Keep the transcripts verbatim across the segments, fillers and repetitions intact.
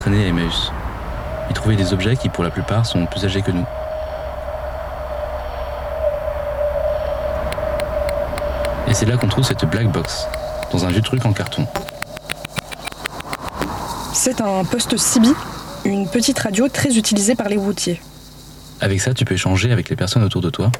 traîner à Emmaüs. Y trouver des objets qui, pour la plupart, sont plus âgés que nous. Et c'est là qu'on trouve cette black box, dans un vieux truc en carton. C'est un poste C B, une petite radio très utilisée par les routiers. Avec ça, tu peux échanger avec les personnes autour de toi.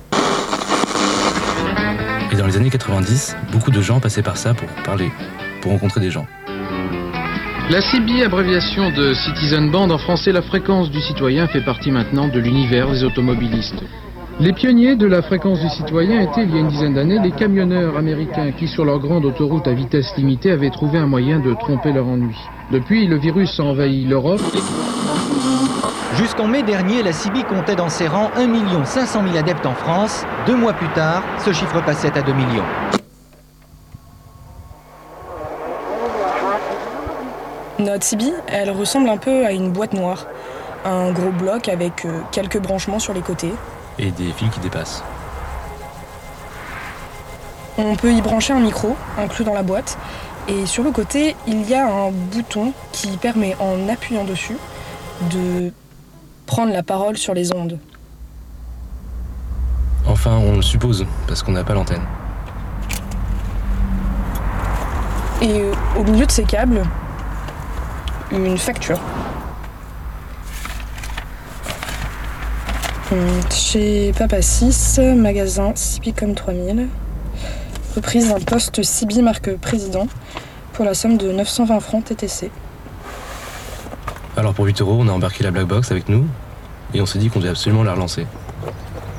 Et dans les années quatre-vingt-dix, beaucoup de gens passaient par ça pour parler, pour rencontrer des gens. La C B, abréviation de Citizen Band, en français, la fréquence du citoyen, fait partie maintenant de l'univers des automobilistes. Les pionniers de la fréquence du citoyen étaient, il y a une dizaine d'années, les camionneurs américains qui, sur leur grande autoroute à vitesse limitée, avaient trouvé un moyen de tromper leur ennui. Depuis, le virus a envahi l'Europe. Jusqu'en mai dernier, la C B comptait dans ses rangs un million cinq cent mille adeptes en France. Deux mois plus tard, ce chiffre passait à deux millions. Notre C B, elle ressemble un peu à une boîte noire. Un gros bloc avec euh, quelques branchements sur les côtés. Et des fils qui dépassent. On peut y brancher un micro, inclus dans la boîte. Et sur le côté, il y a un bouton qui permet, en appuyant dessus, de prendre la parole sur les ondes. Enfin, on le suppose, parce qu'on n'a pas l'antenne. Et euh, au milieu de ces câbles, une facture. Chez Papa six, magasin Cibicom trois mille. Reprise d'un poste C B marque président pour la somme de neuf cent vingt francs T T C. Alors pour huit euros, on a embarqué la black box avec nous et on s'est dit qu'on devait absolument la relancer.